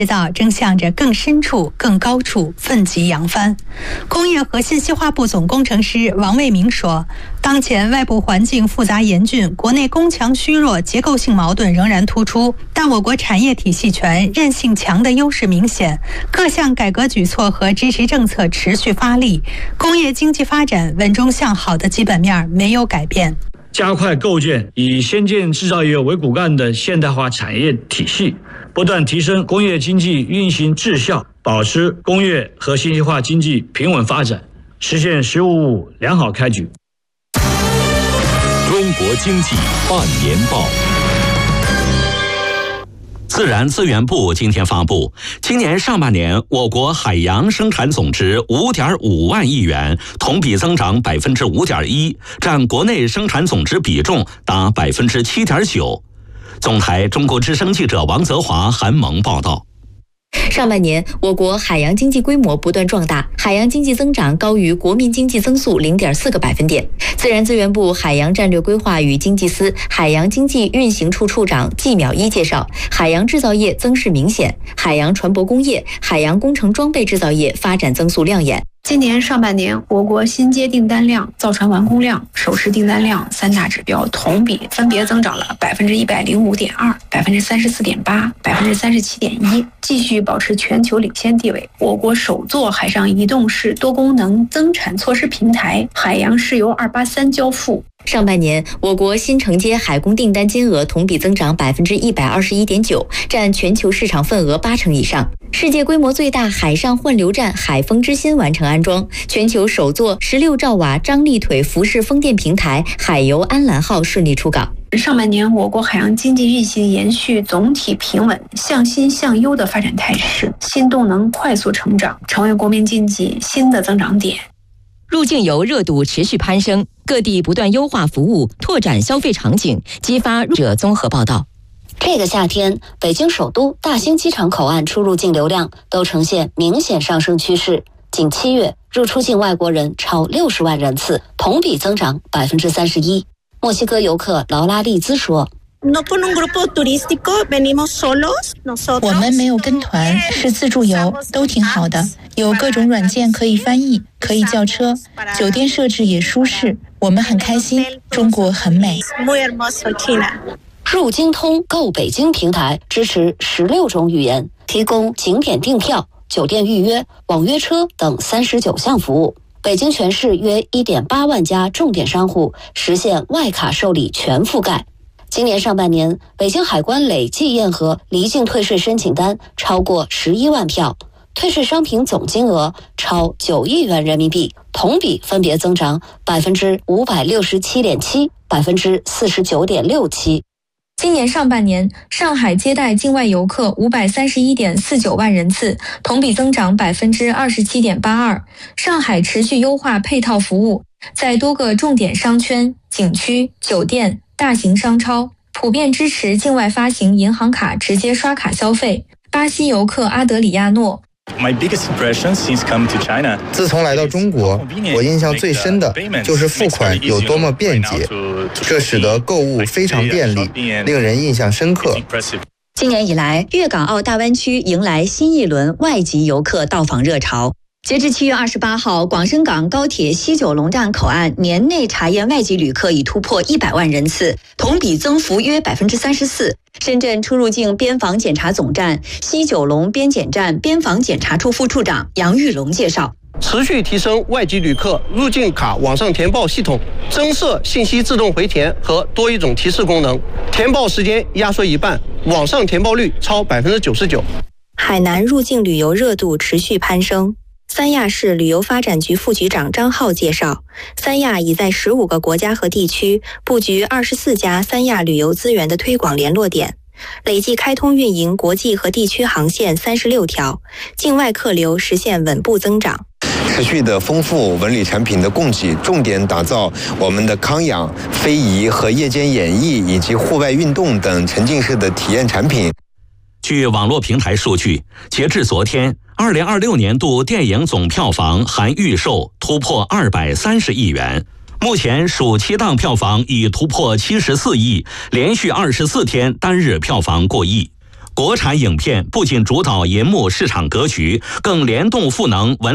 制造正向着更深处、更高处奋楫扬帆。工业和信息化部总工程师王卫明说，当前外部环境复杂严峻，国内工强虚弱结构性矛盾仍然突出，但我国产业体系全、韧性强的优势明显，各项改革举措和支持政策持续发力，工业经济发展稳中向好的基本面没有改变。 加快构建以先进制造业为骨干的现代化产业体系，不断提升工业经济运行质效，保持工业和信息化经济平稳发展，实现“十五五”良好开局。 中国经济半年报。自然资源部今天发布，今年上半年我国海洋生产总值5.5万亿元，同比增长5.1%，占国内生产总值比重达7.9%。总台中国之声记者王泽华、韩萌报道。 上半年，我国海洋经济规模不断壮大，海洋经济增长高于国民经济增速0.4个百分点。自然资源部海洋战略规划与经济司海洋经济运行处处长季淼一介绍，海洋制造业增势明显，海洋船舶工业、海洋工程装备制造业发展增速亮眼。 今年上半年，我国新接订单量、造船完工量、首饰订单量三大指标同比分别增长了105.2%、34.8%、37.1%，继续保持全球领先地位。我国首座海上移动式多功能增产措施平台海洋石油283交付。 上半年，我国新承接海工订单金额同比增长121.9%，占全球市场份额80%以上。世界规模最大海上混流站海风之心完成安装，全球首座16兆瓦张力腿浮式风电平台海游安澜号顺利出港。 上半年，我国海洋经济运行延续总体平稳、向新向优的发展态势，新动能快速成长，成为国民经济新的增长点。 入境游热度持续攀升，各地不断优化服务，拓展消费场景，激发入者综合报道。 这个夏天，北京首都大兴机场口岸出入境流量都呈现明显上升趋势。仅7月，入出境外国人超60万人次，同比增长31%。墨西哥游客劳拉利兹说：“ 我们没有跟团，是自助游，都挺好的。有各种软件可以翻译，可以叫车，酒店设置也舒适，我们很开心。中国很美。” 入京通购北京平台支持16种语言，提供景点订票、酒店预约、网约车等39项服务。北京全市约1.8万家重点商户实现外卡受理全覆盖。今年上半年，北京海关累计验核离境退税申请单超过11万票，退税商品总金额超9亿元人民币，同比分别增长567.7%、49.67%。 今年上半年，上海接待境外游客531.49万人次，同比增长27.82%。上海持续优化配套服务，在多个重点商圈、景区、酒店、大型商超普遍支持境外发行银行卡直接刷卡消费。巴西游客阿德里亚诺。 自从来到中国，我印象最深的就是付款有多么便捷，这使得购物非常便利，令人印象深刻。 今年以来，粤港澳大湾区迎来新一轮外籍游客到访热潮。截至7月28号，广深港高铁西九龙站口岸年内查验外籍旅客已突破100万人次，同比增幅约34%。深圳出入境边防检查总站西九龙边检站边防检查处副处长杨玉龙介绍， 持续提升外籍旅客入境卡网上填报系统，增设信息自动回填和多一种提示功能，填报时间压缩一半，网上填报率超99%。 海南入境旅游热度持续攀升。三亚市旅游发展局副局长张浩介绍，三亚已在15个国家和地区布局24家三亚旅游资源的推广联络点，累计开通运营国际和地区航线36条，境外客流实现稳步增长。 持续的丰富文旅产品的供给，重点打造我们的康养、非遗和夜间演艺以及户外运动等沉浸式的体验产品。 据网络平台数据，截至昨天，2026年度电影总票房含预售突破230亿元。目前暑期档票房已突破74亿，连续24天单日票房过亿。 国产影片不仅主导银幕市场格局，更联动赋能文